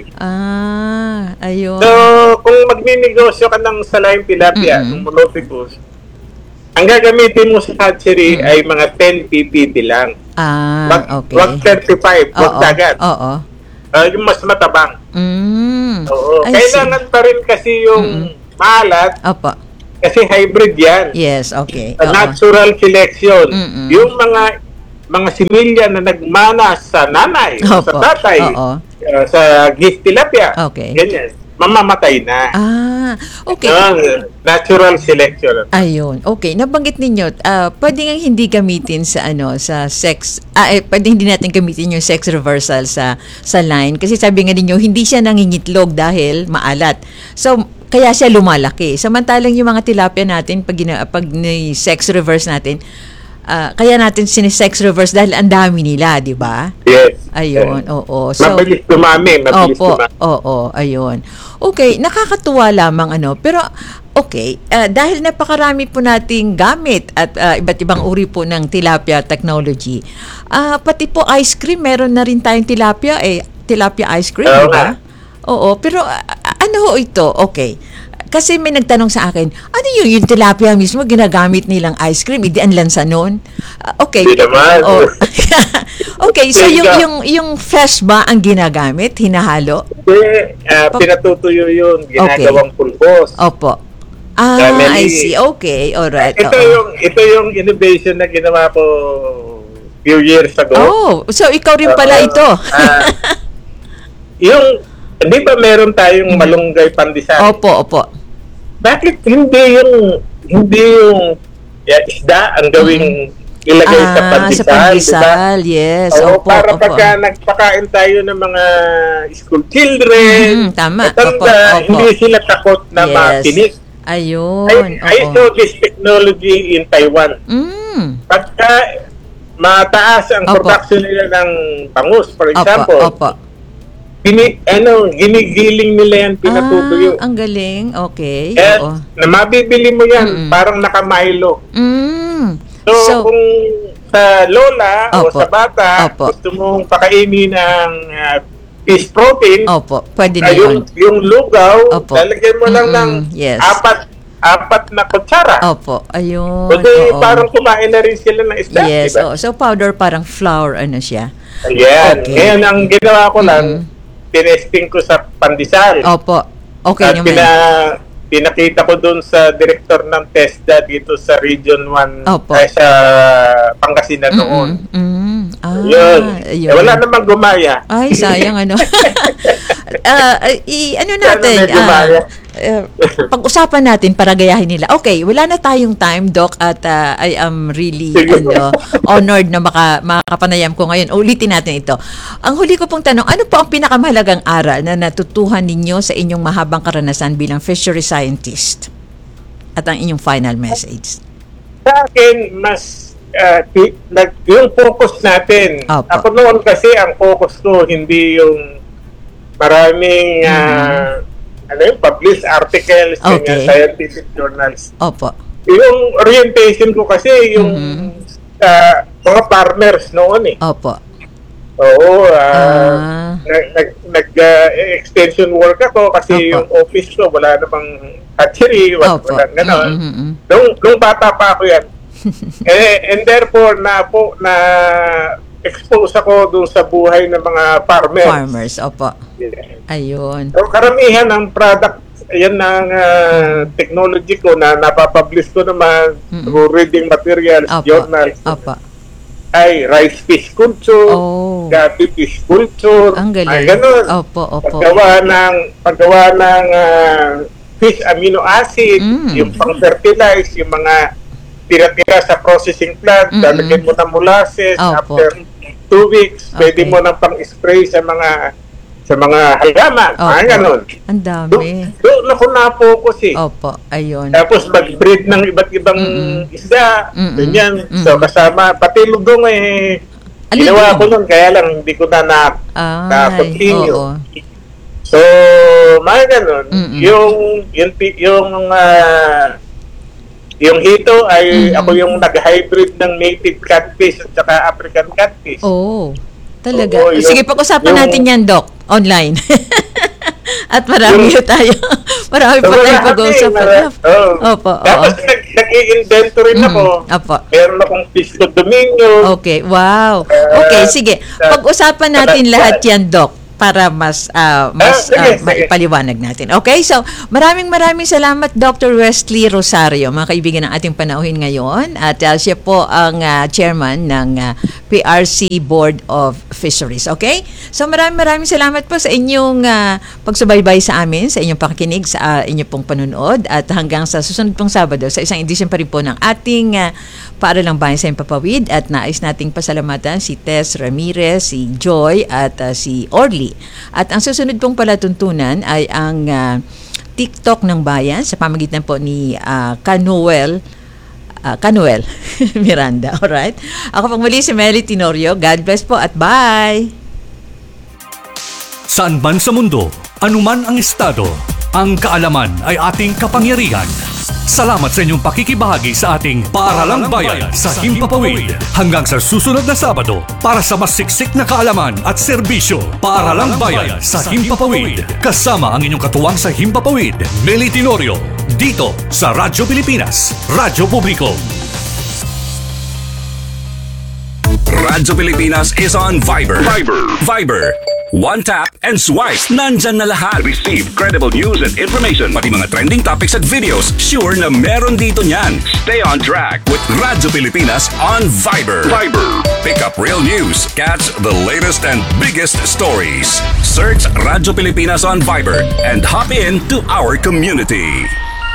[SPEAKER 1] Ah, ayun.
[SPEAKER 2] So, kung magninegosyo ka ng saline tilapia,
[SPEAKER 1] Mm-mm.
[SPEAKER 2] ng molluticus, ang gagamitin mo sa hatchery ay mga ten P P T lang.
[SPEAKER 1] Ah,
[SPEAKER 2] Wag,
[SPEAKER 1] okay.
[SPEAKER 2] wag thirty-five, wag
[SPEAKER 1] Oo,
[SPEAKER 2] dagat.
[SPEAKER 1] oo.
[SPEAKER 2] Ah, yung mas matabang.
[SPEAKER 1] Mm.
[SPEAKER 2] Oo.
[SPEAKER 1] I see.
[SPEAKER 2] Kailangan pa rin kasi yung maalat,
[SPEAKER 1] Opo.
[SPEAKER 2] Kasi hybrid yan.
[SPEAKER 1] Yes, okay.
[SPEAKER 2] A
[SPEAKER 1] Oo.
[SPEAKER 2] natural selection.
[SPEAKER 1] Mm-mm.
[SPEAKER 2] Yung mga mga similya na nagmana sa nanay, o sa
[SPEAKER 1] Opo.
[SPEAKER 2] tatay,
[SPEAKER 1] Oo.
[SPEAKER 2] uh, sa gift tilapia,
[SPEAKER 1] Okay.
[SPEAKER 2] ganyan, mamamatay na.
[SPEAKER 1] Ah, okay.
[SPEAKER 2] Yung natural selection.
[SPEAKER 1] Ayun. Okay, nabanggit ninyo, ah pwede nga hindi gamitin sa ano, sa sex, ah, eh, pwede hindi natin gamitin yung sex reversal sa sa line kasi sabi nga ninyo hindi siya nangingitlog dahil maalat. So kaya siya lumalaki. Samantalang yung mga tilapia natin pag gina, pag ni sex reverse natin, ah, kaya natin sine-sex reverse dahil ang dami nila, di ba?
[SPEAKER 2] Yes.
[SPEAKER 1] Ayun,
[SPEAKER 2] Yes.
[SPEAKER 1] oo. So,
[SPEAKER 2] Mabilis dumami, mabilis
[SPEAKER 1] Opo,
[SPEAKER 2] dumami.
[SPEAKER 1] oo, ayun. Okay, nakakatuwa lamang ano, pero okay, ah, dahil napakarami po nating gamit at ah, iba't ibang uri po ng tilapia technology, ah, pati po ice cream, meron na rin tayong tilapia, eh, tilapia ice cream,
[SPEAKER 2] Oo
[SPEAKER 1] di ba?
[SPEAKER 2] nga.
[SPEAKER 1] Oo, pero ah, ano ho ito? Okay. Kasi may nagtanong sa akin, ano yung, yung tilapia mismo ginagamit nilang ice cream? Hindi ang lansa nun? Ah, okay.
[SPEAKER 2] Hindi naman.
[SPEAKER 1] Oh. Okay, so
[SPEAKER 2] There you
[SPEAKER 1] yung,
[SPEAKER 2] go.
[SPEAKER 1] yung, yung fresh ba ang ginagamit? Hinahalo?
[SPEAKER 2] Kasi uh,
[SPEAKER 1] Pag-
[SPEAKER 2] pinatutuyo yun, ginagawang pulbos.
[SPEAKER 1] Opo. Ah, I
[SPEAKER 2] Family.
[SPEAKER 1] see. Okay, alright.
[SPEAKER 2] Ito
[SPEAKER 1] oo.
[SPEAKER 2] yung ito yung innovation na ginawa ko few years ago.
[SPEAKER 1] Oh, so ikaw rin pala
[SPEAKER 2] Oo.
[SPEAKER 1] ito.
[SPEAKER 2] Ah, yung, di ba meron tayong malunggay pandesal?
[SPEAKER 1] Opo, opo.
[SPEAKER 2] Bakit hindi yung hindi yung yeah, isda ang gawing ilagay sa
[SPEAKER 1] Ah,
[SPEAKER 2] pandesal?
[SPEAKER 1] sa pandesal, yes.
[SPEAKER 2] Oo,
[SPEAKER 1] Opo,
[SPEAKER 2] para
[SPEAKER 1] opo.
[SPEAKER 2] pagka nagpakain tayo ng mga school children,
[SPEAKER 1] Mhm, tama.
[SPEAKER 2] matanda,
[SPEAKER 1] Opo, opo.
[SPEAKER 2] hindi sila takot na
[SPEAKER 1] Yes.
[SPEAKER 2] makinis.
[SPEAKER 1] Ayun,
[SPEAKER 2] I, I
[SPEAKER 1] oo.
[SPEAKER 2] saw this technology in Taiwan.
[SPEAKER 1] Mm.
[SPEAKER 2] Pagka mataas ang
[SPEAKER 1] Opo.
[SPEAKER 2] production nila ng bangus, for
[SPEAKER 1] Opo,
[SPEAKER 2] example,
[SPEAKER 1] opo.
[SPEAKER 2] Gini, ano, ginigiling nila yan, pinatutuyo.
[SPEAKER 1] Ah, ang galing. Okay.
[SPEAKER 2] Kaya,
[SPEAKER 1] Oo.
[SPEAKER 2] na mabibili mo yan,
[SPEAKER 1] Mm-mm.
[SPEAKER 2] parang naka-Milo.
[SPEAKER 1] Mm.
[SPEAKER 2] So,
[SPEAKER 1] So,
[SPEAKER 2] kung sa lola o
[SPEAKER 1] Opo.
[SPEAKER 2] sa bata,
[SPEAKER 1] Opo.
[SPEAKER 2] gusto mong pakainin ng ah, fish protein,
[SPEAKER 1] opo, pwede na
[SPEAKER 2] ah, yung,
[SPEAKER 1] yun.
[SPEAKER 2] yung lugaw,
[SPEAKER 1] Opo.
[SPEAKER 2] lalagyan mo lang ng
[SPEAKER 1] Mm-mm. Yes.
[SPEAKER 2] apat apat na kutsara.
[SPEAKER 1] Opo, ayun.
[SPEAKER 2] Kasi
[SPEAKER 1] oo.
[SPEAKER 2] parang kumain na rin sila ng isda,
[SPEAKER 1] Yes,
[SPEAKER 2] diba?
[SPEAKER 1] oo. So powder parang flour ano siya.
[SPEAKER 2] Ayan.
[SPEAKER 1] Okay.
[SPEAKER 2] Ngayon, ang ginawa ko lang,
[SPEAKER 1] Mm-mm.
[SPEAKER 2] tinesting ko sa pandesal.
[SPEAKER 1] Opo. Okay
[SPEAKER 2] At
[SPEAKER 1] naman.
[SPEAKER 2] pina, pinakita ko dun sa director ng TESDA dito sa Region one,
[SPEAKER 1] Opo.
[SPEAKER 2] ay sa Pangasinan noon.
[SPEAKER 1] Mm-mm. Mm. Ah,
[SPEAKER 2] Yun.
[SPEAKER 1] ayun.
[SPEAKER 2] Eh, wala namang gumaya.
[SPEAKER 1] Ay, sayang ano. Ah, i ano natin,
[SPEAKER 2] medyo
[SPEAKER 1] ah,
[SPEAKER 2] maya.
[SPEAKER 1] eh, pag-usapan natin para gayahin nila. Okay, wala na tayong time, Doc, at ah, I am really
[SPEAKER 2] Sige.
[SPEAKER 1] ano, honored na maka, makapanayam ko ngayon. Ulitin natin ito. Ang huli ko pong tanong, ano po ang pinakamahalagang aral na natutuhan ninyo sa inyong mahabang karanasan bilang fishery scientist? At ang inyong final message.
[SPEAKER 2] Sa akin, mas ah, ti- nag, yung focus natin.
[SPEAKER 1] Opo.
[SPEAKER 2] Ako noon kasi, ang focus ko, hindi yung maraming ah, ano yung published articles,
[SPEAKER 1] Mm-hmm. Okay.
[SPEAKER 2] ganyan, scientific journals.
[SPEAKER 1] Opo.
[SPEAKER 2] Yung orientation ko kasi, yung
[SPEAKER 1] Mhm.
[SPEAKER 2] ah, mga farmers noon eh.
[SPEAKER 1] Opo.
[SPEAKER 2] Oo, ah,
[SPEAKER 1] Ah.
[SPEAKER 2] nag, nag, nag ah, extension work ako kasi
[SPEAKER 1] Opo.
[SPEAKER 2] yung office ko wala namang hatchery, wala,
[SPEAKER 1] Opo.
[SPEAKER 2] wala ganon.
[SPEAKER 1] Mm-mm.
[SPEAKER 2] Nung, nung bata pa ako yan. eh, and therefore, na po, na expose ako dun sa buhay ng mga farmers.
[SPEAKER 1] Farmers, opo. Ayun.
[SPEAKER 2] So, karamihan ng product, yan ng ah, technology ko na napapublish ko naman
[SPEAKER 1] Mm-mm.
[SPEAKER 2] through reading materials,
[SPEAKER 1] Opo.
[SPEAKER 2] journals,
[SPEAKER 1] Opo.
[SPEAKER 2] ay rice fish culture,
[SPEAKER 1] Oh.
[SPEAKER 2] gabi fish culture,
[SPEAKER 1] Ang galing.
[SPEAKER 2] ay ganun.
[SPEAKER 1] Opo, opo.
[SPEAKER 2] Paggawa ng, paggawa ng ah, fish amino acid,
[SPEAKER 1] Mm.
[SPEAKER 2] yung pang-fertilize, yung mga tira-tira sa processing plant,
[SPEAKER 1] Mm-mm.
[SPEAKER 2] lalagyan mo ng molasses,
[SPEAKER 1] Opo.
[SPEAKER 2] after two weeks, pwede
[SPEAKER 1] Okay.
[SPEAKER 2] mo nang pang-spray sa mga sa mga halaman.
[SPEAKER 1] Opo.
[SPEAKER 2] Ay, ganun.
[SPEAKER 1] Ang dami.
[SPEAKER 2] Doon ako na-focus eh.
[SPEAKER 1] Opo, ayun.
[SPEAKER 2] Tapos mag-breed ng iba't ibang
[SPEAKER 1] Mm-mm.
[SPEAKER 2] isda,
[SPEAKER 1] Mm-mm.
[SPEAKER 2] ganyan.
[SPEAKER 1] Mm-mm.
[SPEAKER 2] So kasama, pati lugong eh,
[SPEAKER 1] Alin
[SPEAKER 2] ginawa
[SPEAKER 1] yun?
[SPEAKER 2] ko nun, kaya lang hindi ko na na,
[SPEAKER 1] Ay,
[SPEAKER 2] na-continue.
[SPEAKER 1] oo.
[SPEAKER 2] So, mga ganun.
[SPEAKER 1] Mm-mm.
[SPEAKER 2] Yung, yung, pi- yung, ah, yung hito ay
[SPEAKER 1] Mm-mm.
[SPEAKER 2] ako yung nag-hybrid ng native catfish at saka African catfish.
[SPEAKER 1] Oo. Talaga.
[SPEAKER 2] Oo, yung-
[SPEAKER 1] Sige, pag-usapan
[SPEAKER 2] yung-
[SPEAKER 1] natin yan, Doc, online. At marami
[SPEAKER 2] Yung-
[SPEAKER 1] tayo. Marami pa
[SPEAKER 2] So,
[SPEAKER 1] tayo
[SPEAKER 2] marami,
[SPEAKER 1] pag-uusapan.
[SPEAKER 2] mara- oh.
[SPEAKER 1] Opo, oo.
[SPEAKER 2] Tapos nag, nag-i-invento rin ako.
[SPEAKER 1] Mm, Opo.
[SPEAKER 2] Meron akong Pisco Domingo.
[SPEAKER 1] Okay, wow.
[SPEAKER 2] Uh,
[SPEAKER 1] Okay, sige.
[SPEAKER 2] sa-
[SPEAKER 1] Pag-usapan natin
[SPEAKER 2] sa-
[SPEAKER 1] lahat yan, Doc. para mas ah, mas
[SPEAKER 2] Ah, sige,
[SPEAKER 1] ah,
[SPEAKER 2] sige.
[SPEAKER 1] maipaliwanag natin. Okay? So, maraming maraming salamat Doctor Wesley Rosario, mga kaibigan ng ating panauhin ngayon. At ah, siya po ang ah, chairman ng ah, P R C Board of Fisheries. Okay? So, maraming maraming salamat po sa inyong ah, pagsubaybay sa amin, sa inyong pakikinig, sa ah, inyong pong panonood. At hanggang sa susunod pong Sabado, sa isang edisyon pa rin po ng ating uh, Paaralang Bayan sa Himpapawid. At nais nating pasalamatan si Tess Ramirez, si Joy, at uh, si Orly. At ang susunod pong palatuntunan ay ang uh, TikTok ng Bayan sa pamagitan po ni uh, Canuel uh, Canuel Miranda. Alright? Ako pong muli si Melly Tenorio. God bless po at bye!
[SPEAKER 8] Saan man sa mundo, anuman ang estado, ang kaalaman ay ating kapangyarihan. Salamat sa inyong pakikibahagi sa ating Paaralang Bayan sa Himpapawid. Hanggang sa susunod na Sabado para sa mas siksik na kaalaman at serbisyo. Paaralang Bayan sa Himpapawid. Kasama ang inyong katuwang sa Himpapawid, Melly Tenorio. Dito sa Radyo Pilipinas, Radyo Publiko.
[SPEAKER 3] Radyo Pilipinas is on Viber. Viber. Viber. One tap and swipe. Nandyan na lahat. Receive credible news and information. Pati mga trending topics at videos. Sure na meron dito niyan. Stay on track with Radyo Pilipinas on Viber. Viber. Pick up real news. Catch the latest and biggest stories. Search Radyo Pilipinas on Viber and hop in to our community.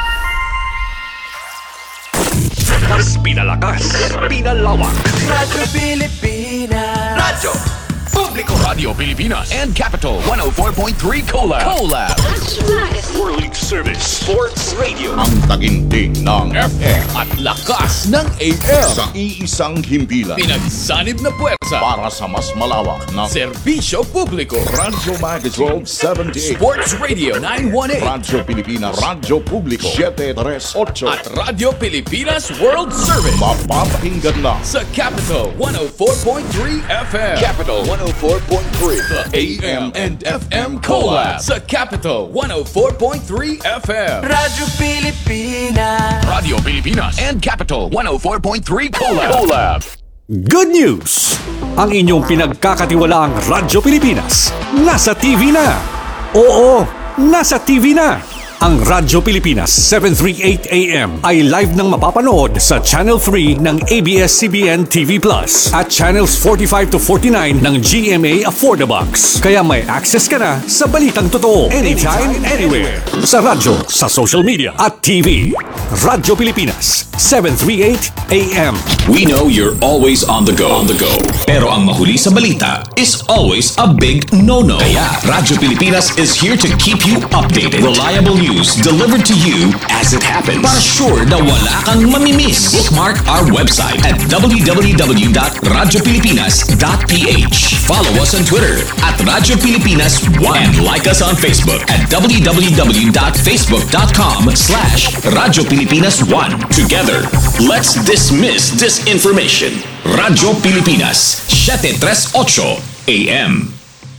[SPEAKER 3] Mas pinalakas, pinalawak.
[SPEAKER 5] Radyo Pilipinas.
[SPEAKER 10] Radyo Publiko, Radio Pilipinas and Capital one oh four point three Collab. Collab.
[SPEAKER 3] World Service Sports Radio.
[SPEAKER 11] Ang taginting ng
[SPEAKER 10] F M at lakas ng A M.
[SPEAKER 11] sa iisang himpilan
[SPEAKER 10] Pinagsanib na puwersa
[SPEAKER 11] para sa mas malawak na
[SPEAKER 10] Serbisyo Publiko.
[SPEAKER 11] Radyo Magazine seventy-eight,
[SPEAKER 10] Sports Radio nine one eight
[SPEAKER 11] Radyo Pilipinas, Radyo Publiko seven thirty-eight
[SPEAKER 10] at Radio Pilipinas World Service
[SPEAKER 11] mapapakinggan na
[SPEAKER 10] sa Capital one oh four point three F M. Capital one oh four point three. The A M and F M Collab sa Capital one oh four point three F M.
[SPEAKER 5] Radyo Pilipinas.
[SPEAKER 10] Radio Pilipinas and Capital one oh four point three Collab. Collab.
[SPEAKER 8] Good news! Ang inyong pinagkakatiwalaang Radyo Pilipinas nasa T V na. Oo, nasa T V na. Ang Radyo Pilipinas seven thirty-eight A M ay live nang mapapanood sa Channel three ng A B S C B N T V Plus at Channels forty-five to forty-nine ng G M A Affordabox. Kaya may access ka na sa balitang totoo anytime, anywhere. Sa radyo, sa social media at T V. Radyo Pilipinas seven thirty-eight A M.
[SPEAKER 3] We know you're always on the go. On the go. Pero ang mahuli sa balita is always a big no-no. Kaya Radyo Pilipinas is here to keep you updated. Reliable news delivered to you as it happens. Para sure na wala kang mamimiss. Bookmark our website at w w w dot radyo pilipinas dot p h. Follow us on Twitter at Radyo Pilipinas one and like us on Facebook at w w w dot facebook dot com slash Radyo Pilipinas one. Together, let's dismiss disinformation. Radyo Pilipinas seven thirty-eight A M.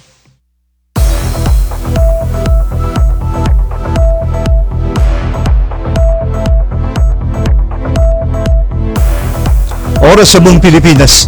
[SPEAKER 12] Oras sa buong Pilipinas.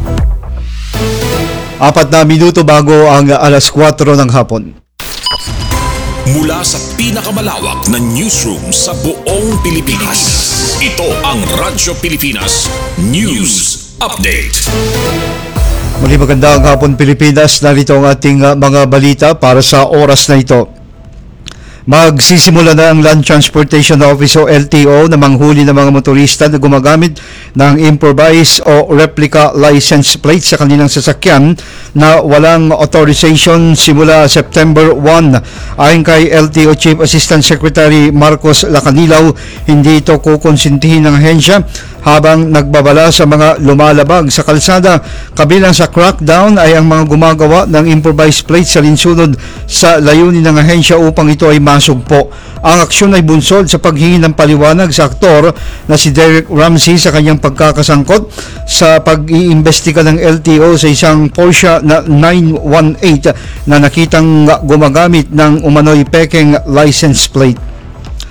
[SPEAKER 12] Apat na minuto bago ang alas kwatro ng hapon.
[SPEAKER 3] Mula sa pinakamalawak na newsroom sa buong Pilipinas. Ito ang Radyo Pilipinas News Update.
[SPEAKER 12] Muli magandang hapon Pilipinas. Narito ang ating uh, mga balita para sa oras na ito. Magsisimula na ang Land Transportation Office o L T O na manghuli ng mga motorista na gumagamit ng improvised o replica license plate sa kanilang sasakyan na walang authorization simula September first. Ayon kay L T O Chief Assistant Secretary Marcos Lacanilaw, hindi ito kukonsintihin ng ahensya habang nagbabala sa mga lumalabag sa kalsada. Kabilang sa crackdown ay ang mga gumagawa ng improvised plate sa linsunod sa layunin ng ahensya upang ito ay masugpo. Ang aksyon ay bunsod sa paghingi ng paliwanag sa aktor na si Derek Ramsey sa kanyang pagkakasangkot sa pag-iimbestiga ng L T O sa isang Porsche na nine one eight na nakitang gumagamit ng umano'y pekeng license plate.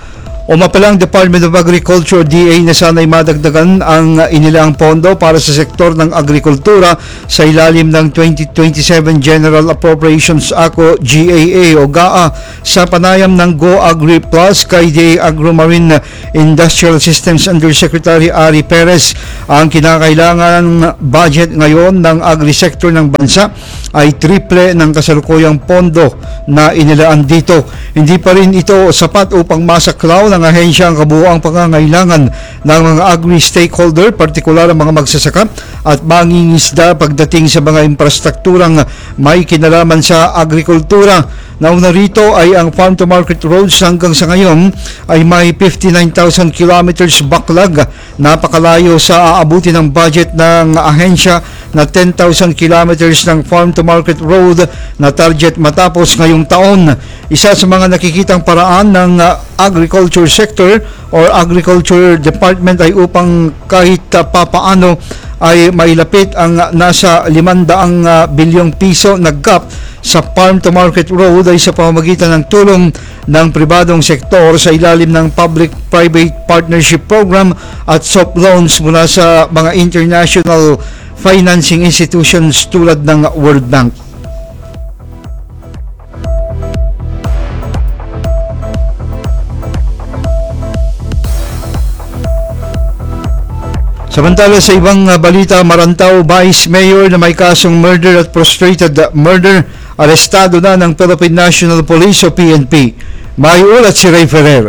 [SPEAKER 12] Umapalang Department of Agriculture D A na sana'y madagdagan ang inilaang pondo para sa sektor ng agrikultura sa ilalim ng twenty twenty-seven General Appropriations Act o G A A o G A A sa panayam ng Go Agri Plus kay D A Agro-Marine Industrial Systems Undersecretary Ari Perez. Ang kinakailangan budget ngayon ng agri-sector ng bansa ay triple ng kasalukuyang pondo na inilaan dito. Hindi pa rin ito sapat upang masaklaw ng ahensya ang kabuuang pangangailangan ng mga agri-stakeholder, partikular ang mga magsasaka at mangingisda pagdating sa mga infrastrukturang may kinalaman sa agrikultura. Nauna rito ay ang farm to market roads hanggang sa ngayon ay may fifty-nine thousand kilometers backlog. Napakalayo sa aabuti ng budget ng ahensya na ten thousand kilometers ng farm to market road na target matapos ngayong taon. Isa sa mga nakikitang paraan ng agriculture sector or agriculture department ay upang kahit uh, papaano ay mailapit ang nasa limandang uh, bilyong piso na gap sa farm to market road ay sa pamamagitan ng tulong ng pribadong sektor sa ilalim ng public-private partnership program at soft loans mula sa mga international financing institutions tulad ng World Bank. Samantala sa ibang uh, balita, Marantaw Vice Mayor na may kasong murder at frustrated murder, arestado na ng Philippine National Police o P N P. May ulat si Ray Ferrer.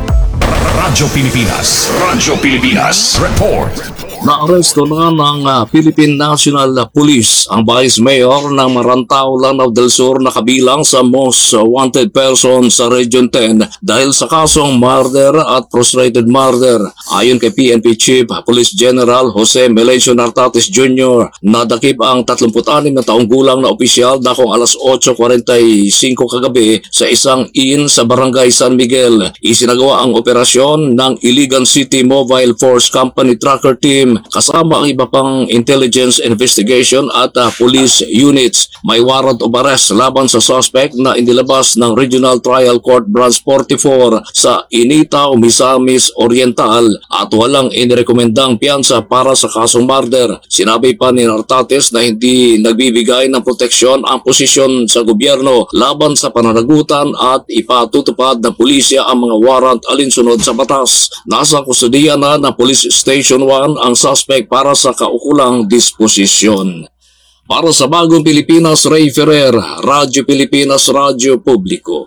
[SPEAKER 8] Radyo Pilipinas. Radyo Pilipinas. Report.
[SPEAKER 13] Naaresto na ng uh, Philippine National Police ang Vice Mayor ng Marantaw, Lanao del Sur na kabilang sa most wanted person sa Region ten dahil sa kasong murder at frustrated murder. Ayon kay P N P Chief Police General Jose Melesio Nartates Junior, nadakip ang thirty-six na taong gulang na opisyal dakong alas eight forty-five kagabi sa isang inn sa Barangay San Miguel. Isinagawa ang operasyon ng Iligan City Mobile Force Company Tracker Team kasama ang iba pang intelligence investigation at uh, police units. May warrant of arrest laban sa suspect na inilabas ng Regional Trial Court Branch forty-four sa Initaw, Misamis Oriental at walang inirekomendang piyansa para sa kasong murder. Sinabi pa ni Nartates na hindi nagbibigay ng proteksyon ang posisyon sa gobyerno laban sa pananagutan at ipatutupad ng pulisya ang mga warrant alinsunod sa batas. Nasa kustudiya na ng Police Station one ang suspect para sa kaukulang disposisyon. Para sa Bagong Pilipinas, Ray Ferrer, Radyo Pilipinas, Radyo Publiko.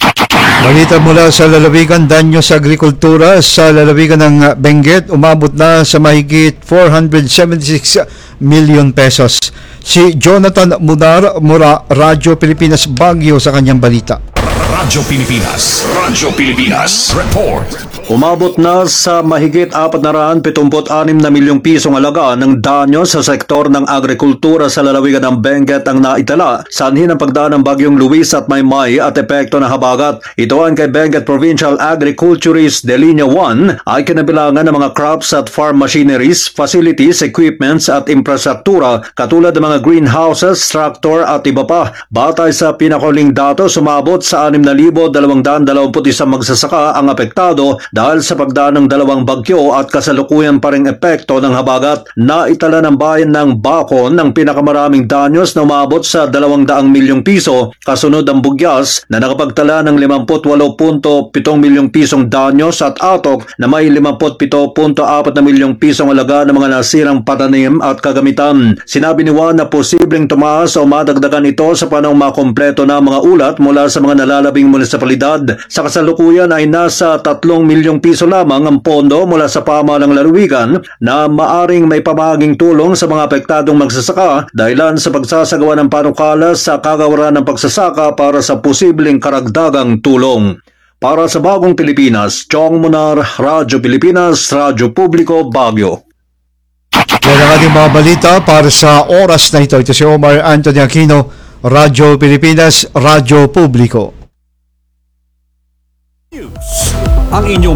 [SPEAKER 12] Balita mula sa lalawigan, danyo sa agrikultura sa lalawigan ng Benguet umabot na sa mahigit four hundred seventy-six million pesos. Si Jonathan Munar mula Radyo Pilipinas Baguio sa kanyang balita.
[SPEAKER 8] Radyo Pilipinas. Radyo Pilipinas. Report.
[SPEAKER 14] Umabot na sa mahigit four hundred seventy-six na milyong pisong alaga ng danyo sa sektor ng agrikultura sa lalawigan ng Benguet ang naitala sanhin ng pagdaan ng bagyong Luis at Maymay at epekto ng habagat. Ito ang kay Benguet Provincial Agriculturist de Linya one ay kinabilangan ng mga crops at farm machineries, facilities, equipments at infrastruktura katulad ng mga greenhouses, tractor at iba pa. Batay sa pinakuling datos, sumabot sa six thousand two hundred twenty-one magsasaka ang apektado dahil sa pagdaan ng dalawang bagyo at kasalukuyan pa ring epekto ng habagat. Naitala ng bayan ng Bacon ng pinakamaraming danyos na umabot sa dalawang daang milyong piso, kasunod ang Bugyas na nakapagtala ng fifty-eight point seven milyong pisong danyos at Atok na may fifty-seven point four na milyong pisong alaga ng mga nasirang patanim at kagamitan. Sinabi ni Juan na posibleng tumaas o madagdagan ito sa panahong makompleto na mga ulat mula sa mga nalalabing munisipalidad. Sa kasalukuyan ay nasa tatlong milyong piso lamang ang pondo mula sa pamahalang lalawigan na maaring may pamahaging tulong sa mga apektadong magsasaka dahilan sa pagsasagawa ng panukala sa kagawaran ng pagsasaka para sa posibleng karagdagang tulong. Para sa Bagong Pilipinas, Chong Munar, Radyo Pilipinas, Radyo Publiko, Baguio.
[SPEAKER 12] Yan ang ating mga balita para sa oras na ito. Ito si Omar Anthony Aquino, Radyo Pilipinas, Radyo Publiko.
[SPEAKER 8] Ang inyong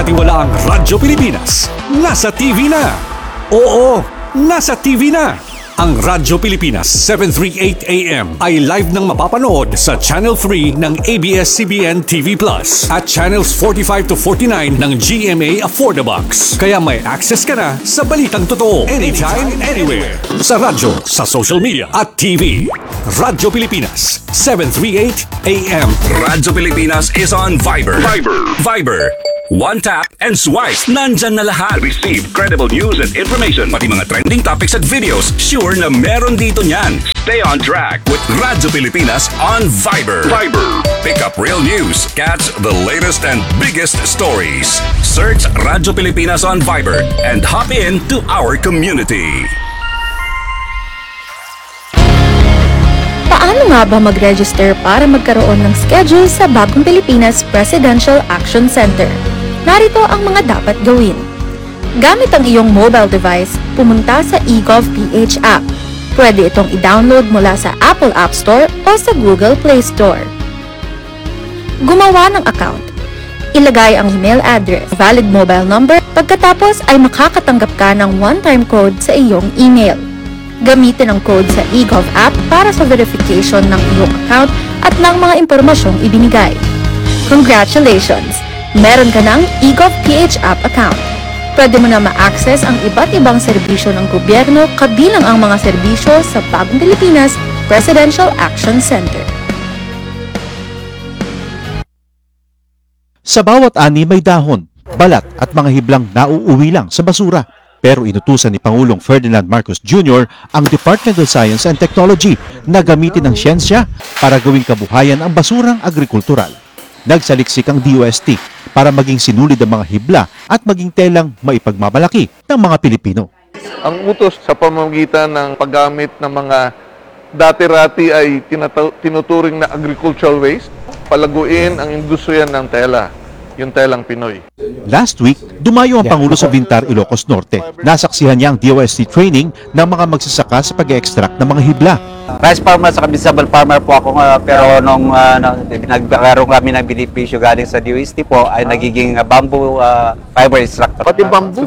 [SPEAKER 8] pinagkakatiwalaang Radyo Pilipinas, nasa T V na. Oo, nasa T V na. Ang Radyo Pilipinas seven thirty-eight A M ay live nang mapapanood sa Channel three ng A B S C B N T V Plus at Channels forty-five to forty-nine ng G M A Affordabox. Kaya may access ka na sa balitang totoo anytime, anywhere. Sa radyo, sa social media at T V. Radyo Pilipinas seven thirty-eight A M.
[SPEAKER 3] Radyo Pilipinas is on Viber. Viber. Viber. One tap and swipe. Nandyan na lahat. Receive credible news and information. Pati mga trending topics at videos. Sure na meron dito niyan. Stay on track with Radyo Pilipinas on Viber. Viber. Pick up real news. Catch the latest and biggest stories. Search Radyo Pilipinas on Viber and hop in to our community.
[SPEAKER 15] Paano nga ba mag-register para magkaroon ng schedule sa Bagong Pilipinas Presidential Action Center? Narito ang mga dapat gawin. Gamit ang iyong mobile device, pumunta sa eGovPH app. Pwede itong i-download mula sa Apple App Store o sa Google Play Store. Gumawa ng account. Ilagay ang email address, valid mobile number, pagkatapos ay makakatanggap ka ng one-time code sa iyong email. Gamitin ang code sa eGov app para sa verification ng iyong account at ng mga impormasyong ibinigay. Congratulations! Meron ka ng eGovPH app account. Pwede mo na ma-access ang iba't ibang serbisyo ng gobyerno kabilang ang mga serbisyo sa Bagong Pilipinas Presidential Action Center.
[SPEAKER 16] Sa bawat ani may dahon, balat at mga hiblang nauuwi lang sa basura. Pero inutusan ni Pangulong Ferdinand Marcos Junior ang Department of Science and Technology na gamitin ang siyensya para gawing kabuhayan ang basurang agrikultural. Nagsaliksik ang D O S T para maging sinulid ang mga hibla at maging telang maipagmamalaki ng mga Pilipino.
[SPEAKER 17] Ang utos sa pamamagitan ng paggamit ng mga dati-rati ay tinataw- tinuturing na agricultural waste, palaguin ang industriya ng tela, yung telang Pinoy.
[SPEAKER 16] Last week, dumayo ang Pangulo sa Bintar, Ilocos Norte. Nasaksihan niya ang D O S T training ng mga magsasaka sa pag-extract ng mga hibla.
[SPEAKER 18] Rice farmer sa vegetable farmer po ako, uh, pero nung uh, nagkaroon kami ng benepisyo galing sa D O S T po ay nagiging uh, bamboo uh, fiber extractor.
[SPEAKER 17] Pati bamboo?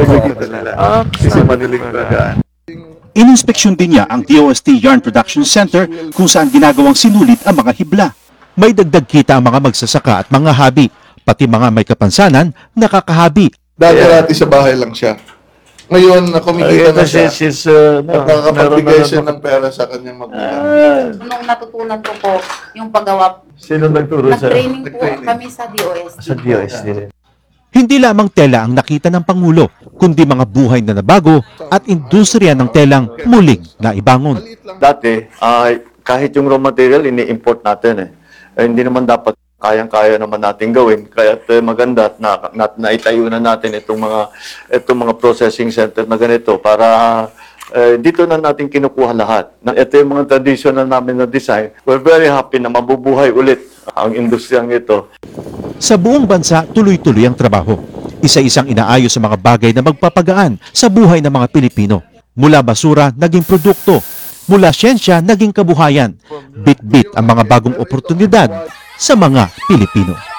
[SPEAKER 17] Ah, kasi madilig talaga.
[SPEAKER 16] Ininspeksyon din niya ang D O S T Yarn Production Center kung saan ginagawang sinulit ang mga hibla. May dagdag kita ang mga magsasaka at mga habi, pati mga may kapansanan, nakakahabi.
[SPEAKER 19] Dati-dati sa bahay lang siya. Ngayon, kumikita na siya.
[SPEAKER 17] She's, uh, no,
[SPEAKER 19] at nakakapagbigay siya ng pera sa kanyang magulang.
[SPEAKER 20] Nung natutunan ko po yung paggawa,
[SPEAKER 17] Sino nagturo sa?
[SPEAKER 20] nag-training po kami sa D O S T.
[SPEAKER 17] Sa D O S T rin.
[SPEAKER 16] Hindi lamang tela ang nakita ng Pangulo, kundi mga buhay na nabago at industriya ng telang muling naibangon.
[SPEAKER 7] Dati, ah, kahit yung raw material, ini-import natin eh. Eh, hindi naman dapat kayang-kaya naman natin gawin. Kaya uh, maganda at na, na, naitayo na natin itong mga, itong mga processing center na ganito para uh, dito na natin kinukuha lahat. Na, ito yung mga traditional namin na design. We're very happy na mabubuhay ulit ang industriyang ito.
[SPEAKER 16] Sa buong bansa, tuloy-tuloy ang trabaho. Isa-isang inaayos sa mga bagay na magpapagaan sa buhay ng mga Pilipino. Mula basura, naging produkto. Mula siyensya, naging kabuhayan. Bit-bit ang mga bagong oportunidad sa mga Pilipino.